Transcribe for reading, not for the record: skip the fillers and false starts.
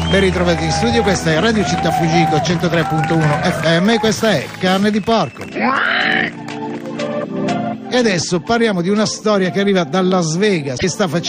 Ben ritrovati in studio, questa è Radio Città Fujiko 103.1 FM e questa è Carne di Porco. E adesso parliamo di una storia che arriva da Las Vegas, che sta facendo